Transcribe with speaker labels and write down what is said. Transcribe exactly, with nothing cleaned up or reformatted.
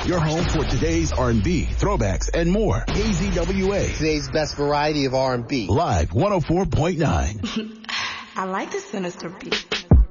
Speaker 1: Your home for today's R and B, throwbacks, and more. K Z W A.
Speaker 2: Today's best variety of R and B.
Speaker 1: Live one oh four point nine.
Speaker 3: I like the sinister beat.